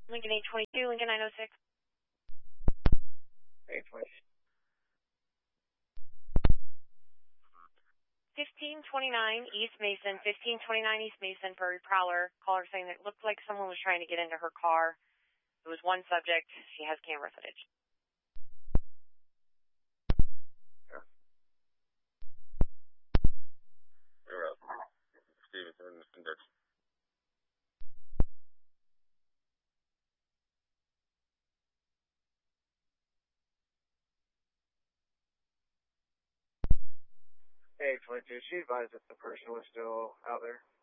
Lincoln 822, Lincoln 906. 820. 1529 East Mason, 1529 East Mason for a prowler. Caller saying that it looked like someone was trying to get into her car. It was one subject. She has camera footage. Yeah. You're up. Stevenson, Index. Hey, 22. She advised that the person was still out there.